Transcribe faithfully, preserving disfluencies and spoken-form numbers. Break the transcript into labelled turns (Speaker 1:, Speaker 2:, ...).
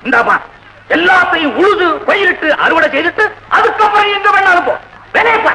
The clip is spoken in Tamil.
Speaker 1: இந்தாப்பா எல்லாத்தையும் உழுது பயிரிட்டு அறுவடை செய்துட்டு அதுக்கப்புறம் எங்க வேணாலும் போ. வேலையை